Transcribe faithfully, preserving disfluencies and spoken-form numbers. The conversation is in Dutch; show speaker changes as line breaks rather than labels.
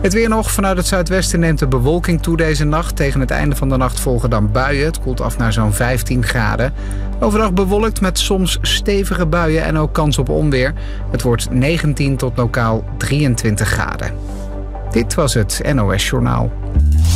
Het weer nog. Vanuit het zuidwesten neemt de bewolking toe deze nacht. Tegen het einde van de nacht volgen dan buien. Het koelt af naar zo'n vijftien graden. Overdag bewolkt met soms stevige buien en ook kans op onweer. Het wordt negentien tot lokaal drieëntwintig graden. Dit was het N O S Journaal.